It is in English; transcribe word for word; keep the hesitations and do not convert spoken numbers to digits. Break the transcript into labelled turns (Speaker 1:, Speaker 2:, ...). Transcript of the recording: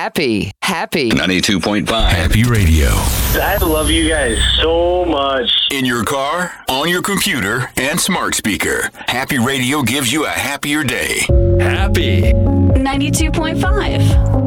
Speaker 1: Happy. Happy.
Speaker 2: ninety-two point five.
Speaker 3: Happy Radio.
Speaker 4: I love you guys so much.
Speaker 3: In your car, on your computer, and smart speaker. Happy Radio gives you a happier day. Happy.
Speaker 5: ninety-two point five.